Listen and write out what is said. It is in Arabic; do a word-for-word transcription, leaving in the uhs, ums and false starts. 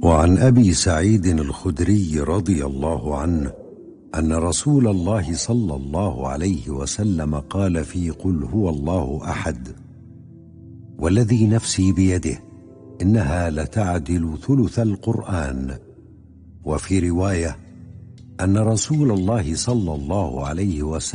وعن أبي سعيد الخدري رضي الله عنه أن رسول الله صلى الله عليه وسلم قال في قل هو الله أحد: والذي نفسي بيده إنها لتعدل ثلث القرآن. وفي رواية أن رسول الله صلى الله عليه وسلم